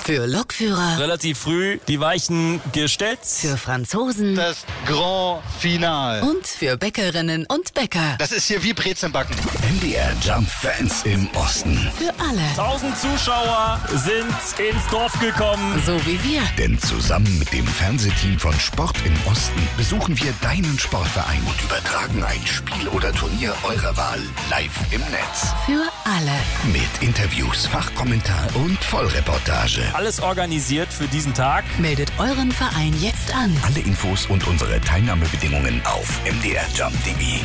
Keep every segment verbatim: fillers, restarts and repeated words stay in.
Für Lokführer. Relativ früh die Weichen gestellt. Für Franzosen. Das Grand Finale. Und für Bäckerinnen und Bäcker. Das ist hier wie Brezenbacken. M D R Jump Fans im Osten. Für alle. Tausend Zuschauer sind ins Dorf gekommen. So wie wir. Denn zusammen mit dem Fernsehteam von Sport im Osten besuchen wir deinen Sportverein und übertragen ein Spiel oder Turnier eurer Wahl live im Netz. Für alle. Mit Interviews, Fachkommentar und Vollreportage. Alles organisiert für diesen Tag. Meldet euren Verein jetzt an. Alle Infos und unsere Teilnahmebedingungen auf m d r jump punkt d e.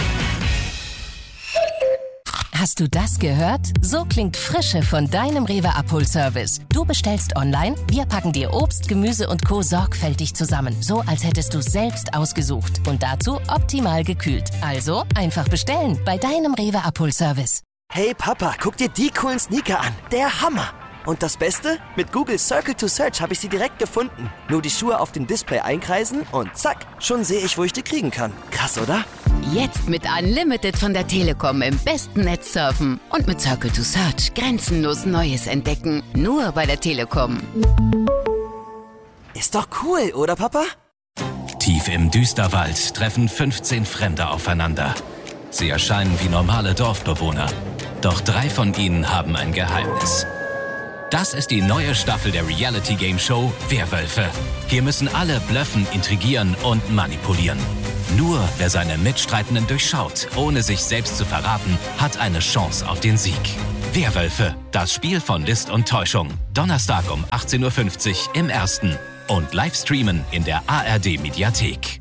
Hast du das gehört? So klingt Frische von deinem Rewe Abholservice. Du bestellst online, wir packen dir Obst, Gemüse und Co. sorgfältig zusammen. So, als hättest du es selbst ausgesucht. Und dazu optimal gekühlt. Also einfach bestellen bei deinem Rewe Abholservice. Hey Papa, guck dir die coolen Sneaker an. Der Hammer! Und das Beste? Mit Google Circle to Search habe ich sie direkt gefunden. Nur die Schuhe auf dem Display einkreisen und zack, schon sehe ich, wo ich die kriegen kann. Krass, oder? Jetzt mit Unlimited von der Telekom im besten Netz surfen. Und mit Circle to Search grenzenlos Neues entdecken. Nur bei der Telekom. Ist doch cool, oder Papa? Tief im Düsterwald treffen fünfzehn Fremde aufeinander. Sie erscheinen wie normale Dorfbewohner. Doch drei von ihnen haben ein Geheimnis. Das ist die neue Staffel der Reality-Game-Show Werwölfe. Hier müssen alle blöffen, intrigieren und manipulieren. Nur wer seine Mitstreitenden durchschaut, ohne sich selbst zu verraten, hat eine Chance auf den Sieg. Werwölfe, das Spiel von List und Täuschung. Donnerstag um achtzehn Uhr fünfzig im Ersten. Und Livestreamen in der A R D-Mediathek.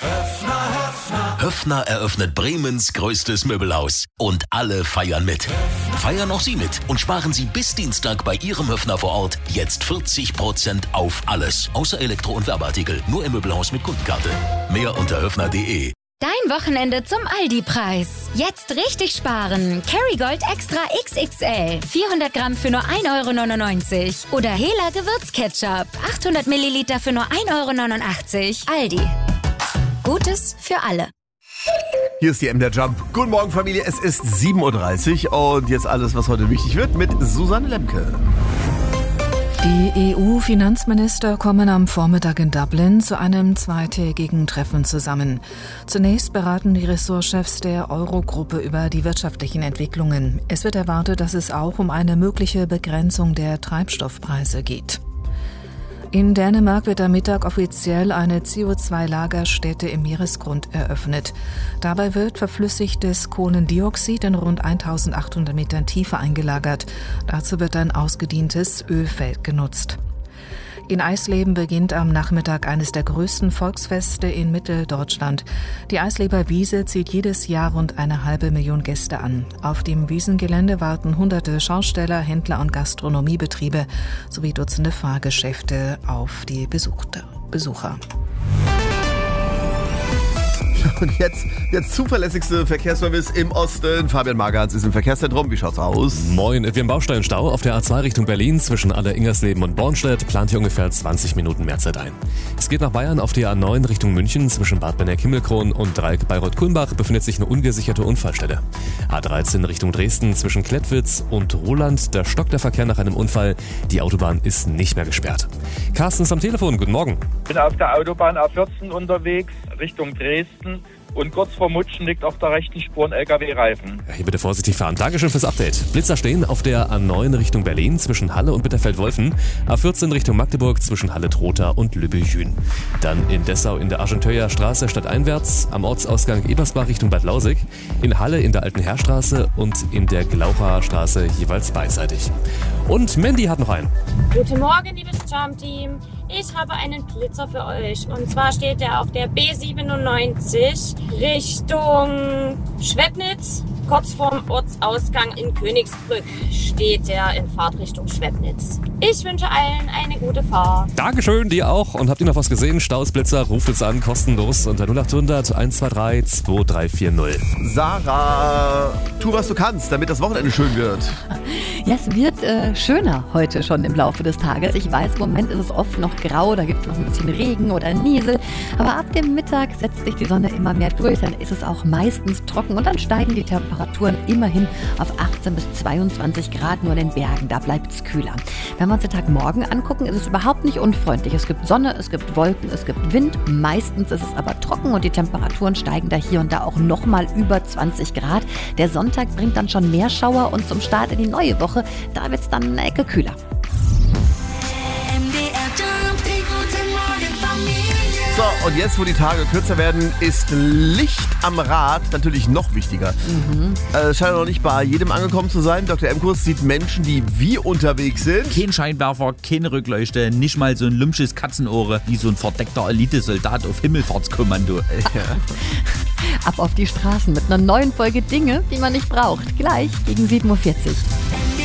Höffner eröffnet Bremens größtes Möbelhaus. Und alle feiern mit. Feiern auch Sie mit und sparen Sie bis Dienstag bei Ihrem Höffner vor Ort jetzt vierzig Prozent auf alles. Außer Elektro- und Werbeartikel. Nur im Möbelhaus mit Kundenkarte. Mehr unter höffner punkt d e. Dein Wochenende zum Aldi-Preis. Jetzt richtig sparen. Kerrygold Extra X X L. vierhundert Gramm für nur ein Euro neunundneunzig. Oder Hela Gewürzketchup. achthundert Milliliter für nur ein Euro neunundachtzig. Aldi. Gutes für alle. Hier ist die M D R Jump. Guten Morgen, Familie. Es ist sieben Uhr dreißig und jetzt alles, was heute wichtig wird, mit Susanne Lemke. Die E U-Finanzminister kommen am Vormittag in Dublin zu einem zweitägigen Treffen zusammen. Zunächst beraten die Ressortchefs der Eurogruppe über die wirtschaftlichen Entwicklungen. Es wird erwartet, dass es auch um eine mögliche Begrenzung der Treibstoffpreise geht. In Dänemark wird am Mittag offiziell eine C O zwei Lagerstätte im Meeresgrund eröffnet. Dabei wird verflüssigtes Kohlendioxid in rund eintausendachthundert Metern Tiefe eingelagert. Dazu wird ein ausgedientes Ölfeld genutzt. In Eisleben beginnt am Nachmittag eines der größten Volksfeste in Mitteldeutschland. Die Eisleber Wiese zieht jedes Jahr rund eine halbe Million Gäste an. Auf dem Wiesengelände warten hunderte Schausteller, Händler und Gastronomiebetriebe sowie Dutzende Fahrgeschäfte auf die Besucher. Und jetzt der zuverlässigste Verkehrsservice im Osten. Fabian Magertz ist im Verkehrszentrum. Wie schaut's aus? Moin, wir haben Baustellenstau auf der A zwei Richtung Berlin zwischen Aller-Ingersleben und Bornstedt. Plant hier ungefähr zwanzig Minuten mehr Zeit ein. Es geht nach Bayern auf der A neun Richtung München zwischen Bad Benneck-Himmelkron und Dreieck Bayreuth-Kulmbach befindet sich eine ungesicherte Unfallstelle. A dreizehn Richtung Dresden zwischen Klettwitz und Roland. Da stockt der Verkehr nach einem Unfall. Die Autobahn ist nicht mehr gesperrt. Carsten ist am Telefon. Guten Morgen. Ich bin auf der Autobahn A vierzehn unterwegs Richtung Dresden. Und kurz vor Mutschen liegt auf der rechten Spur ein L K W-Reifen. Ja, hier bitte vorsichtig fahren. Dankeschön fürs Update. Blitzer stehen auf der A neun Richtung Berlin zwischen Halle und Bitterfeld-Wolfen. A vierzehn Richtung Magdeburg zwischen Halle-Trotha und Lübbecke-Jühn. Dann in Dessau in der Argenteuer Straße stadteinwärts, am Ortsausgang Ebersbach Richtung Bad Lausig. In Halle in der Alten Heerstraße und in der Glaucher Straße jeweils beidseitig. Und Mandy hat noch einen. Guten Morgen, liebes Jump-Team. Ich habe einen Blitzer für euch. Und zwar steht er auf der B siebenundneunzig Richtung Schwebnitz. Kurz vorm Ortsausgang in Königsbrück steht er in Fahrtrichtung Schwebnitz. Ich wünsche allen eine gute Fahrt. Dankeschön, dir auch. Und habt ihr noch was gesehen? Staus, Blitzer, ruft uns an, kostenlos unter null achthundert eins zwei drei zwei drei vier null. Sarah, tu was du kannst, damit das Wochenende schön wird. Ja, es wird äh, schöner heute schon im Laufe des Tages. Ich weiß, im Moment ist es oft noch grau, da gibt es noch ein bisschen Regen oder Niesel. Aber ab dem Mittag setzt sich die Sonne immer mehr durch, dann ist es auch meistens trocken und dann steigen die Temperaturen Temperaturen immerhin auf achtzehn bis zweiundzwanzig Grad, nur in den Bergen, da bleibt es kühler. Wenn wir uns den Tag morgen angucken, ist es überhaupt nicht unfreundlich. Es gibt Sonne, es gibt Wolken, es gibt Wind. Meistens ist es aber trocken und die Temperaturen steigen da hier und da auch nochmal über zwanzig Grad. Der Sonntag bringt dann schon mehr Schauer und zum Start in die neue Woche, da wird es dann eine Ecke kühler. So, und jetzt, wo die Tage kürzer werden, ist Licht am Rad natürlich noch wichtiger. Mhm. Äh, Es scheint noch nicht bei jedem angekommen zu sein. Doktor Emkus sieht Menschen, die wie unterwegs sind. Kein Scheinwerfer, keine Rückleuchte, nicht mal so ein lumpsches Katzenohre wie so ein verdeckter Elitesoldat auf Himmelfahrtskommando. Ja. Ab auf die Straßen mit einer neuen Folge Dinge, die man nicht braucht. Gleich gegen sieben Uhr vierzig.